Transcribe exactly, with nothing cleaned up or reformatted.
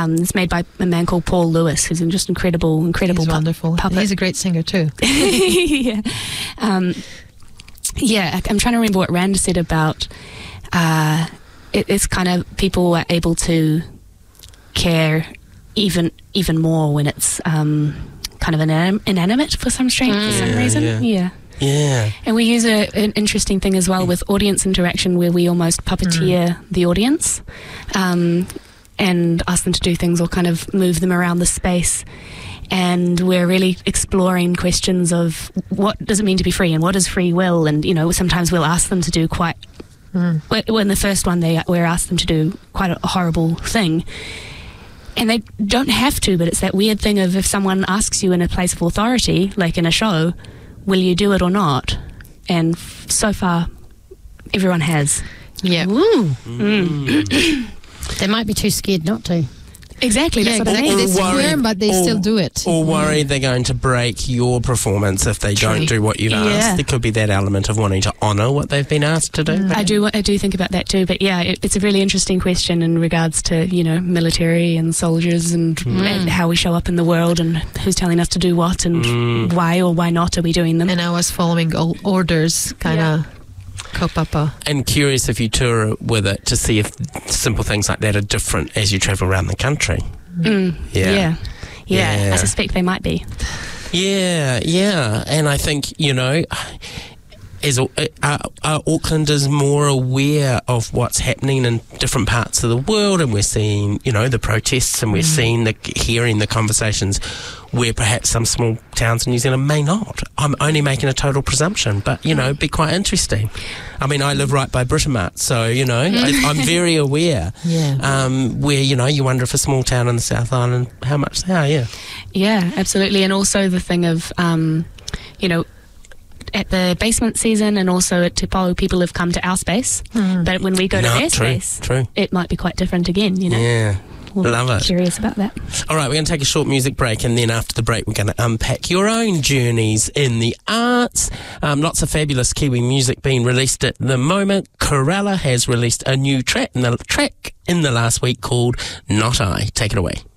Um, it's made by a man called Paul Lewis, who's an just incredible, incredible He's pu- wonderful. puppet. He's a great singer too. yeah. Um, yeah, I'm trying to remember what Rand said about uh, it, it's kind of people are able to care even even more when it's um, kind of inan- inanimate for some strange Mm. for some Yeah, reason. yeah. Yeah. Yeah. And we use a, an interesting thing as well with audience interaction, where we almost puppeteer the audience um, and ask them to do things or kind of move them around the space. And we're really exploring questions of what does it mean to be free and what is free will. And, you know, sometimes we'll ask them to do quite, Mm. well, in the first one, they we're asked them to do quite a horrible thing. And they don't have to, but it's that weird thing of if someone asks you in a place of authority, like in a show, will you do it or not? And f- so far, everyone has. Yeah. Woo. They might be too scared not to. Exactly, that's Yeah, what exactly. I mean. They Or worry- squirm, but they or- still do it. Or worry they're going to break your performance if they don't do what you've Yeah. asked. There could be that element of wanting to honour what they've been asked to do. I do I do think about that too, but yeah, it, it's a really interesting question in regards to, you know, military and soldiers and, and how we show up in the world and who's telling us to do what and why or why not are we doing them. And I was following all orders, kind of kaupapa. And curious if you tour with it to see if simple things like that are different as you travel around the country. Mm. Yeah. yeah. Yeah, Yeah. I suspect they might be. Yeah, yeah. And I think, you know, is uh, uh, Aucklanders more aware of what's happening in different parts of the world, and we're seeing, you know, the protests, and we're seeing the hearing the conversations where perhaps some small towns in New Zealand may not. I'm only making a total presumption, but, you know, it'd be quite interesting. I mean, I live right by Britomart, so, you know, I, I'm very aware. Yeah. Um, where, you know, you wonder if a small town in the South Island, how much they are, yeah. Yeah, absolutely. And also the thing of, um, you know, at the basement season and also at Te Pau, people have come to our space. But when we go to No, their true, space, true. it might be quite different again, you know. Yeah. We're Love it. Curious about that. All right, we're going to take a short music break, and then after the break, we're going to unpack your own journeys in the arts. Um, lots of fabulous Kiwi music being released at the moment. Corella has released a new track in the track in the last week called Not I. Take it away.